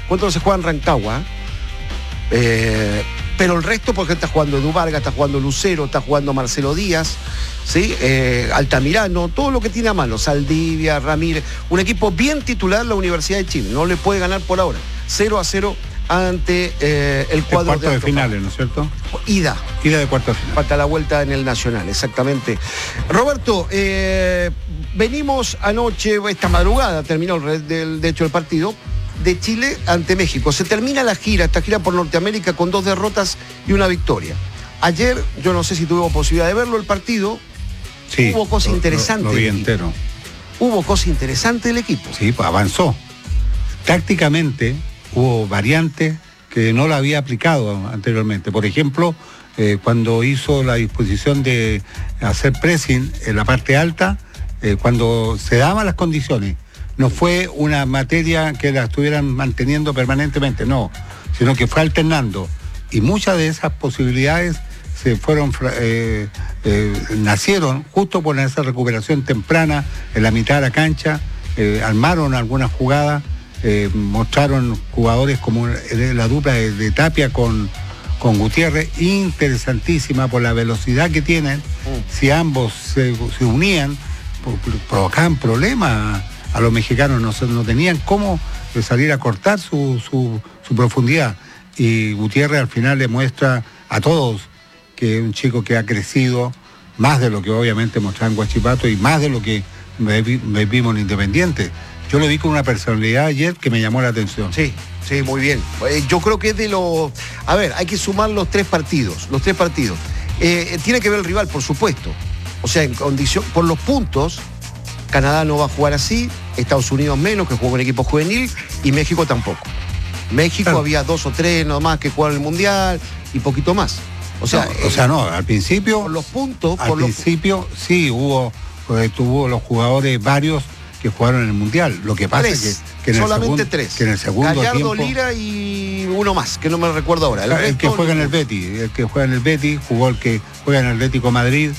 cuánto no se juega en Rancagua. Pero el resto, porque está jugando Edu Vargas, está jugando Lucero, está jugando Marcelo Díaz, ¿sí? Altamirano, todo lo que tiene a mano, Saldivia, Ramírez, un equipo bien titular la Universidad de Chile, no le puede ganar por ahora, 0-0 ante el cuadro de finales, ¿no es cierto? Ida de cuartos de final. Falta la vuelta en el Nacional, exactamente. Roberto, venimos anoche, esta madrugada terminó de hecho el partido de Chile ante México. Se termina esta gira por Norteamérica con 2 derrotas y una victoria. Ayer, yo no sé si tuve posibilidad de verlo el partido, sí, hubo cosas interesantes. Lo vi entero. Hubo cosas interesantes del equipo. Sí, pues avanzó. Tácticamente hubo variantes que no la había aplicado anteriormente. Por ejemplo, cuando hizo la disposición de hacer pressing en la parte alta, cuando se daban las condiciones, no fue una materia que la estuvieran manteniendo permanentemente, no, sino que fue alternando. Y muchas de esas posibilidades se fueron, nacieron justo por esa recuperación temprana en la mitad de la cancha, armaron algunas jugadas, mostraron jugadores como la dupla de Tapia con Gutiérrez, interesantísima por la velocidad que tienen. Si ambos se unían, provocaban problemas a los mexicanos, no tenían cómo salir a cortar su profundidad. Y Gutiérrez al final le muestra a todos que es un chico que ha crecido más de lo que obviamente mostraba en Huachipato y más de lo que vimos en Independiente. Yo lo vi con una personalidad ayer que me llamó la atención. Sí, muy bien. Yo creo que es de los... A ver, hay que sumar los 3 partidos. Tiene que ver el rival, por supuesto. O sea, en condición, por los puntos, Canadá no va a jugar así, Estados Unidos menos, que jugó con equipo juvenil, y México tampoco. México claro. Había 2 o 3 nomás que jugaron el Mundial y poquito más. No, al principio... Por los puntos... sí, tuvo los jugadores varios que jugaron en el Mundial. Lo que pasa es que solamente 3. Que en el segundo Gallardo, tiempo... Lira y uno más, que no me recuerdo ahora. El que juega en el Betis, jugó el que juega en el Atlético Madrid.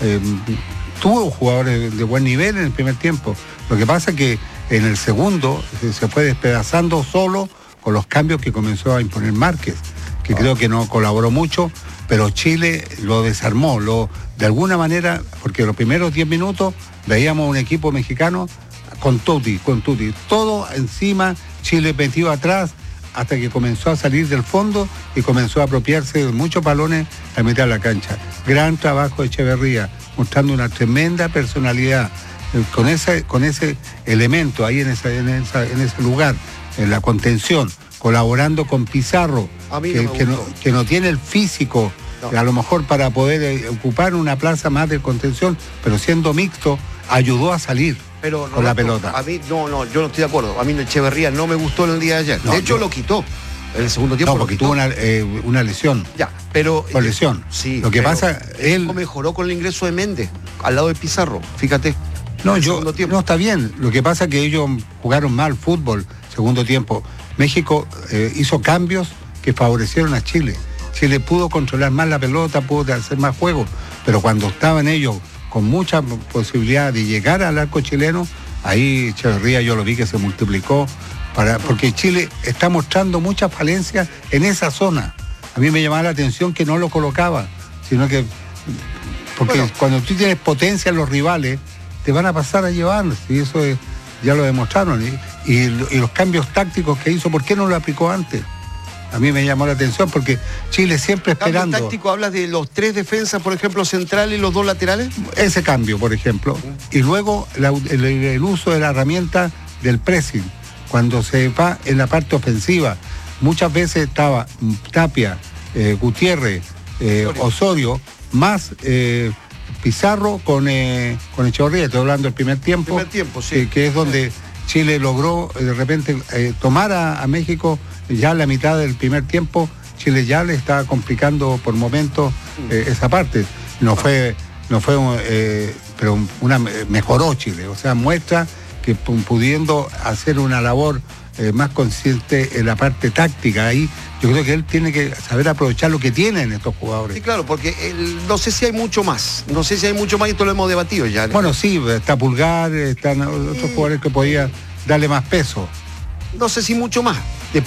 Tuvo jugadores de buen nivel en el primer tiempo. Lo que pasa es que en el segundo se fue despedazando solo con los cambios que comenzó a imponer Márquez, que creo que no colaboró mucho, pero Chile lo desarmó, de alguna manera, porque los primeros 10 minutos veíamos un equipo mexicano con Tuti, todo encima, Chile metido atrás, hasta que comenzó a salir del fondo y comenzó a apropiarse de muchos balones a mitad de la cancha. Gran trabajo de Echeverría, mostrando una tremenda personalidad, con ese elemento ahí en ese lugar, en la contención, colaborando con Pizarro, que no tiene el físico, a lo mejor para poder ocupar una plaza más de contención, pero siendo mixto, ayudó a salir con la pelota. A mí, yo no estoy de acuerdo. A mí Echeverría no me gustó en el día de ayer. De hecho, lo quitó. En el segundo tiempo porque tuvo una lesión. Ya, pero... Por lesión. Sí. Lo que pasa, él... mejoró con el ingreso de Méndez, al lado de Pizarro, fíjate. No, está bien. Lo que pasa es que ellos jugaron mal fútbol, segundo tiempo. México hizo cambios que favorecieron a Chile. Chile pudo controlar más la pelota, pudo hacer más juego, pero cuando estaban ellos con mucha posibilidad de llegar al arco chileno, ahí Echeverría yo lo vi que se multiplicó, porque Chile está mostrando muchas falencias en esa zona. A mí me llamaba la atención que no lo colocaba, sino que... Porque cuando tú tienes potencia en los rivales, te van a pasar a llevar, y eso ya lo demostraron. Y los cambios tácticos que hizo, ¿por qué no lo aplicó antes? A mí me llamó la atención porque Chile siempre esperando... ¿Cambio táctico hablas de los 3 defensas, por ejemplo, centrales y los 2 laterales? Ese cambio, por ejemplo. Y luego el uso de la herramienta del pressing, cuando se va en la parte ofensiva. Muchas veces estaba Tapia, Gutiérrez, Osorio, más Pizarro con Echeverría. Estoy hablando del primer tiempo. Sí. Que es donde Chile logró de repente tomar a México. Ya en la mitad del primer tiempo, Chile ya le estaba complicando por momentos esa parte. Pero mejoró Chile. O sea, muestra que pudiendo hacer una labor más consciente en la parte táctica. Ahí yo creo que él tiene que saber aprovechar lo que tienen estos jugadores. Sí, claro, porque no sé si hay mucho más. Y esto lo hemos debatido ya. Bueno, sí, está Pulgar, están otros jugadores que podían darle más peso. No sé si mucho más.